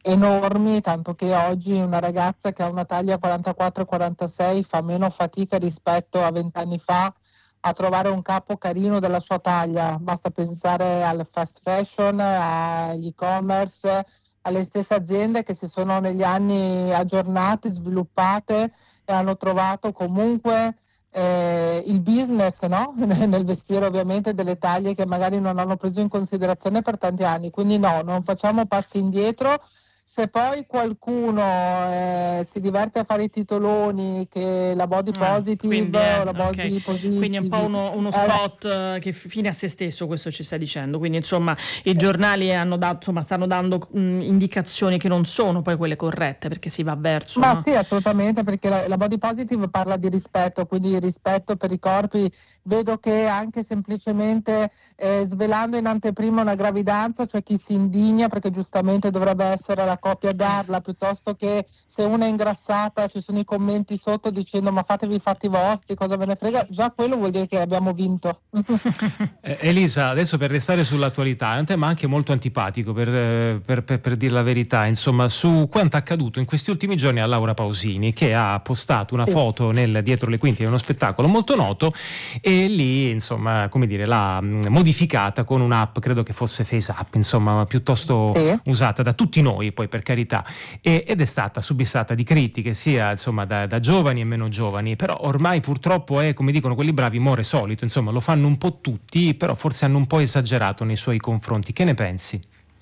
enormi, tanto che oggi una ragazza che ha una taglia 44-46 fa meno fatica rispetto a 20 anni fa a trovare un capo carino della sua taglia. Basta pensare al fast fashion, agli e-commerce, alle stesse aziende che si sono negli anni aggiornate, sviluppate e hanno trovato comunque il business, no? Nel vestire ovviamente delle taglie che magari non hanno preso in considerazione per tanti anni. Quindi no, non facciamo passi indietro. Se poi qualcuno si diverte a fare i titoloni che la body Quindi, positive o la ok. body Quindi è un po' positive uno spot che fine a se stesso, questo ci stai dicendo. Quindi insomma i giornali stanno dando indicazioni che non sono poi quelle corrette, perché si va verso, ma no? sì, assolutamente, perché la body positive parla di rispetto, quindi rispetto per i corpi. Vedo che anche semplicemente svelando in anteprima una gravidanza c'è chi si indigna perché giustamente dovrebbe essere la coppia a darla, piuttosto che se una è ingrassata ci sono i commenti sotto dicendo ma fatevi i fatti vostri, cosa ve ne frega, già quello vuol dire che abbiamo vinto. Elisa, adesso per restare sull'attualità, è un tema anche molto antipatico per dire la verità, insomma, su quanto è accaduto in questi ultimi giorni a Laura Pausini, che ha postato una foto dietro le quinte di uno spettacolo molto noto e lì, insomma, come dire, l'ha modificata con un'app, credo che fosse FaceApp, insomma, piuttosto Sì. usata da tutti noi, poi per carità, ed è stata subissata di critiche sia, insomma, da giovani e meno giovani, però ormai purtroppo è, come dicono quelli bravi, more solito, insomma, lo fanno un po' tutti, però forse hanno un po' esagerato nei suoi confronti. Che ne pensi?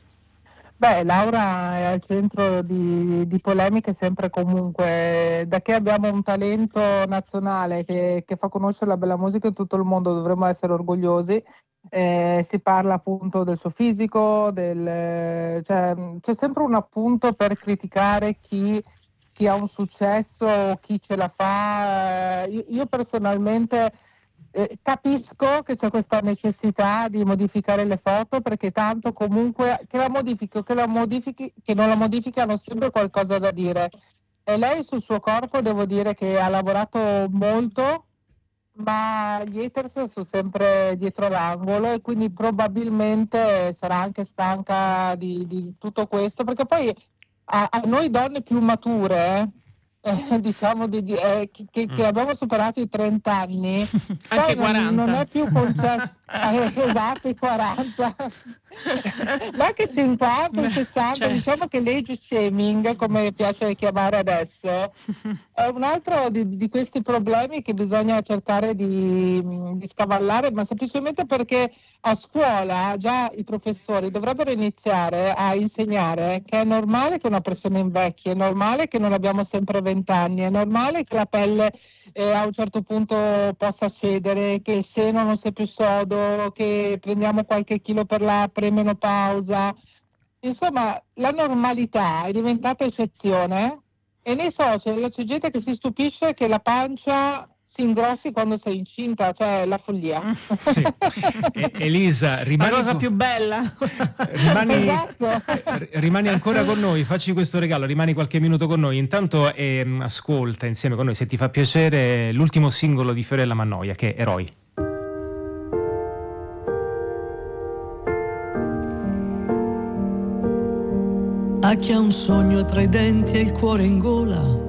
Beh, Laura è al centro di polemiche sempre e comunque. Da che abbiamo un talento nazionale che fa conoscere la bella musica in tutto il mondo, dovremmo essere orgogliosi. Si parla appunto del suo fisico, cioè, c'è sempre un appunto per criticare chi ha un successo, chi ce la fa. Io personalmente capisco che c'è questa necessità di modificare le foto perché tanto comunque che la modifichi o che non la modifichi hanno sempre qualcosa da dire. E lei sul suo corpo devo dire che ha lavorato molto, ma gli haters sono sempre dietro l'angolo e quindi probabilmente sarà anche stanca di tutto questo, perché poi a noi donne più mature, diciamo che abbiamo superato i 30 anni, Anche poi non 40. è più concesso, esatto, i 40, ma anche 50, i 60, Certo. diciamo che l'age shaming, come piace chiamare adesso, è un altro di questi problemi che bisogna cercare di scavallare, ma semplicemente perché a scuola già i professori dovrebbero iniziare a insegnare che è normale che una persona invecchi, è normale che non abbiamo sempre 20 anni, è normale che la pelle a un certo punto possa cedere, che il seno non sia più sodo, che prendiamo qualche chilo per la premenopausa. Insomma, la normalità è diventata eccezione e nei social c'è gente che si stupisce che la pancia si ingrossi quando sei incinta, cioè la follia. Sì. Elisa, La cosa più bella. Esatto. rimani ancora con noi, facci questo regalo, rimani qualche minuto con noi. Intanto ascolta insieme con noi, se ti fa piacere, l'ultimo singolo di Fiorella Mannoia, che è Eroi. A chi ha un sogno tra i denti e il cuore in gola,